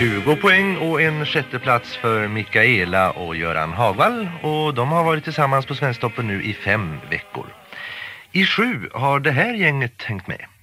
20 poäng och en sjätte plats för Mikaela och Göran Hagvall, och de har varit tillsammans på Svensktoppen nu i 5 veckor. I 7 har det här gänget hängt med.